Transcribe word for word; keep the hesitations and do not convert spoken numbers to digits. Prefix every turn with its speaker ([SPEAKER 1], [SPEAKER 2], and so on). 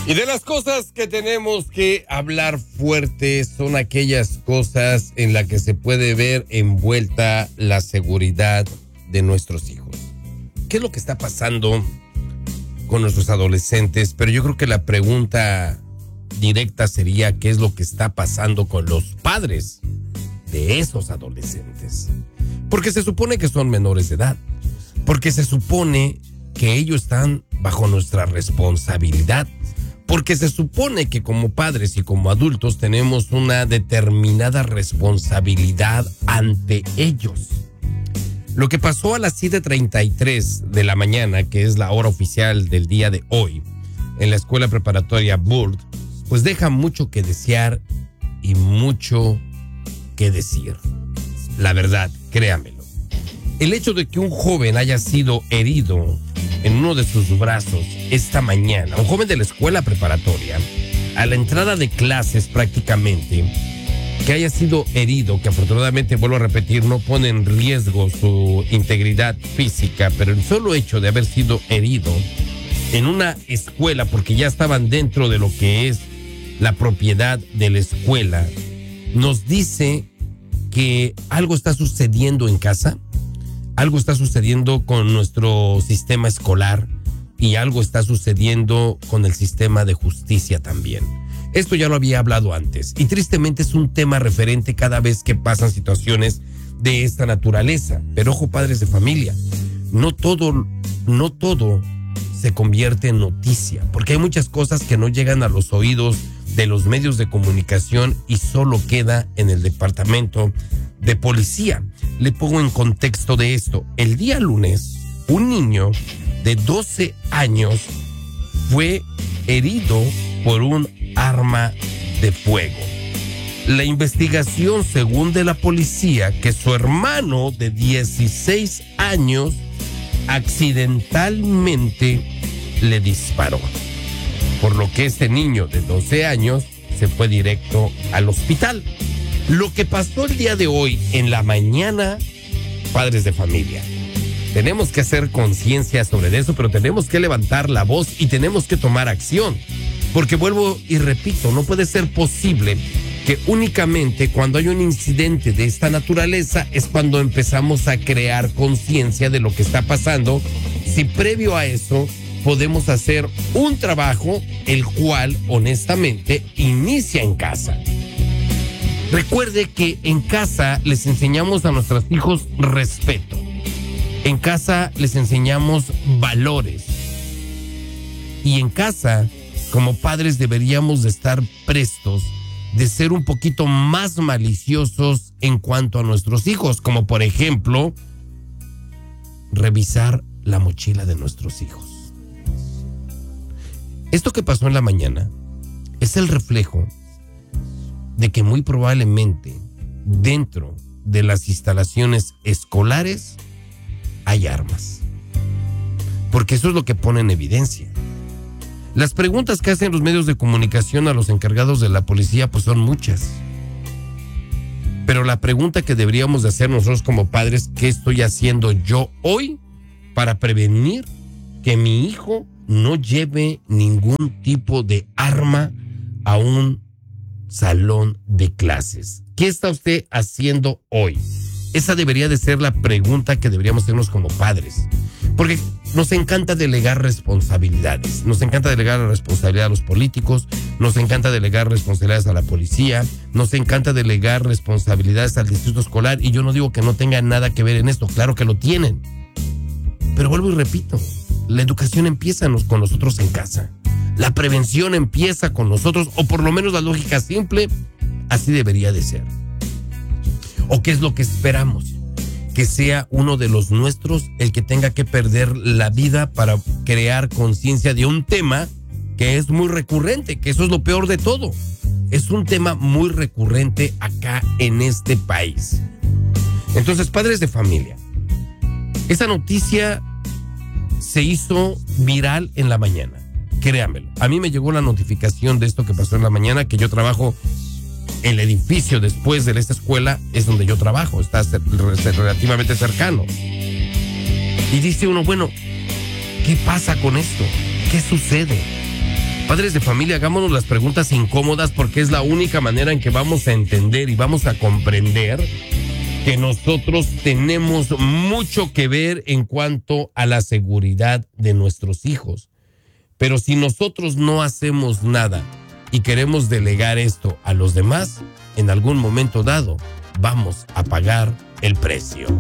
[SPEAKER 1] Y de las cosas que tenemos que hablar fuerte son aquellas cosas en las que se puede ver envuelta la seguridad de nuestros hijos. ¿Qué es lo que está pasando con nuestros adolescentes? Pero yo creo que la pregunta directa sería ¿qué es lo que está pasando con los padres de esos adolescentes? Porque se supone que son menores de edad, porque se supone que ellos están bajo nuestra responsabilidad, porque se supone que como padres y como adultos tenemos una determinada responsabilidad ante ellos. Lo que pasó a las siete treinta y tres de la mañana, que es la hora oficial del día de hoy, en la escuela preparatoria Burt, pues deja mucho que desear y mucho que decir. La verdad, créamelo. El hecho de que un joven haya sido herido en uno de sus brazos esta mañana, un joven de la escuela preparatoria, a la entrada de clases prácticamente, que haya sido herido, que afortunadamente, vuelvo a repetir, no pone en riesgo su integridad física, pero el solo hecho de haber sido herido en una escuela, porque ya estaban dentro de lo que es la propiedad de la escuela, nos dice que algo está sucediendo en casa, algo está sucediendo con nuestro sistema escolar y algo está sucediendo con el sistema de justicia también. Esto ya lo había hablado antes y tristemente es un tema referente cada vez que pasan situaciones de esta naturaleza. Pero ojo, padres de familia, no todo, no todo se convierte en noticia, porque hay muchas cosas que no llegan a los oídos de los medios de comunicación y solo queda en el departamento de policía. Le pongo en contexto de esto. El día lunes, un niño de doce años fue herido por un arma de fuego. La investigación, según de la policía, que su hermano de dieciséis años accidentalmente le disparó, por lo que este niño de doce años se fue directo al hospital. Lo que pasó el día de hoy en la mañana, padres de familia, tenemos que hacer conciencia sobre eso, pero tenemos que levantar la voz y tenemos que tomar acción. Porque vuelvo y repito, no puede ser posible que únicamente cuando hay un incidente de esta naturaleza es cuando empezamos a crear conciencia de lo que está pasando, si previo a eso podemos hacer un trabajo el cual honestamente inicia en casa. Recuerde que en casa les enseñamos a nuestros hijos respeto. En casa les enseñamos valores. Y en casa, como padres, deberíamos de estar prestos de ser un poquito más maliciosos en cuanto a nuestros hijos, como por ejemplo, revisar la mochila de nuestros hijos. Esto que pasó en la mañana es el reflejo de que muy probablemente dentro de las instalaciones escolares hay armas. Porque eso es lo que pone en evidencia. Las preguntas que hacen los medios de comunicación a los encargados de la policía pues son muchas. Pero la pregunta que deberíamos de hacer nosotros como padres, ¿qué estoy haciendo yo hoy para prevenir que mi hijo no lleve ningún tipo de arma a un salón de clases? ¿Qué está usted haciendo hoy? Esa debería de ser la pregunta que deberíamos hacernos como padres. Porque nos encanta delegar responsabilidades. Nos encanta delegar la responsabilidad a los políticos. Nos encanta delegar responsabilidades a la policía. Nos encanta delegar responsabilidades al distrito escolar. Y yo no digo que no tenga nada que ver en esto. Claro que lo tienen. Pero vuelvo y repito. La educación empieza con nosotros en casa. La prevención empieza con nosotros. O por lo menos la lógica simple. Así debería de ser. ¿O qué es lo que esperamos? Que sea uno de los nuestros el que tenga que perder la vida para crear conciencia de un tema que es muy recurrente, que eso es lo peor de todo. Es un tema muy recurrente acá en este país. Entonces, padres de familia, esa noticia se hizo viral en la mañana. Créanmelo. A mí me llegó la notificación de esto que pasó en la mañana, que yo trabajo el edificio después de esta escuela es donde yo trabajo, está relativamente cercano. Y dice uno, bueno, ¿qué pasa con esto? ¿Qué sucede? Padres de familia, hagámonos las preguntas incómodas porque es la única manera en que vamos a entender y vamos a comprender que nosotros tenemos mucho que ver en cuanto a la seguridad de nuestros hijos. Pero si nosotros no hacemos nada y queremos delegar esto a los demás, en algún momento dado vamos a pagar el precio.